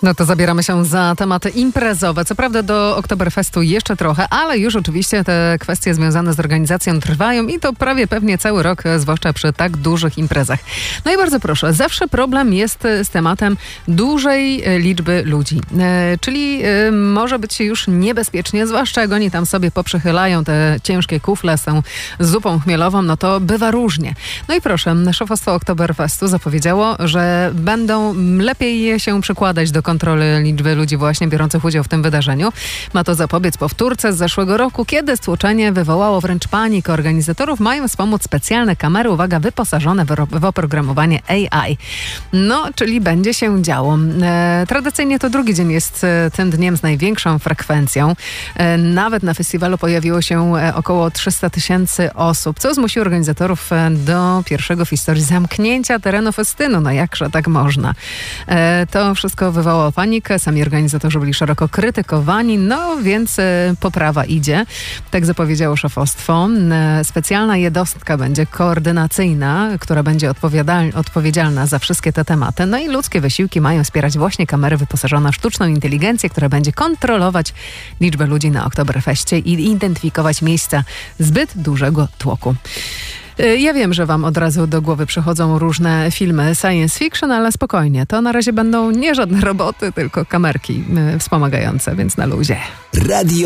No to zabieramy się za tematy imprezowe. Co prawda do Oktoberfestu jeszcze trochę, ale już oczywiście te kwestie związane z organizacją trwają i to prawie pewnie cały rok, zwłaszcza przy tak dużych imprezach. No i bardzo proszę, zawsze problem jest z tematem dużej liczby ludzi. Czyli może być już niebezpiecznie, zwłaszcza jak oni tam sobie poprzechylają te ciężkie kufle z tą zupą chmielową, no to bywa różnie. No i proszę, szefostwo Oktoberfestu zapowiedziało, że będą lepiej się przykładać do kontroli liczby ludzi właśnie biorących udział w tym wydarzeniu. Ma to zapobiec powtórce z zeszłego roku, kiedy stłoczenie wywołało wręcz panikę. Organizatorów mają wspomóc specjalne kamery, uwaga, wyposażone w oprogramowanie AI. No, czyli będzie się działo. Tradycyjnie to drugi dzień jest tym dniem z największą frekwencją. Nawet na festiwalu pojawiło się około 300 000 osób, co zmusiło organizatorów do pierwszego w historii zamknięcia terenu festynu. No jakże tak można? To wszystko wywołało panikę. Sami organizatorzy byli szeroko krytykowani, no więc poprawa idzie. Tak zapowiedziało szefostwo. Specjalna jednostka będzie koordynacyjna, która będzie odpowiedzialna za wszystkie te tematy. No i ludzkie wysiłki mają wspierać właśnie kamery wyposażone w sztuczną inteligencję, która będzie kontrolować liczbę ludzi na Oktoberfeście i identyfikować miejsca zbyt dużego tłoku. Ja wiem, że wam od razu do głowy przychodzą różne filmy science fiction, ale spokojnie, to na razie będą nie żadne roboty, tylko kamerki wspomagające, więc na luzie.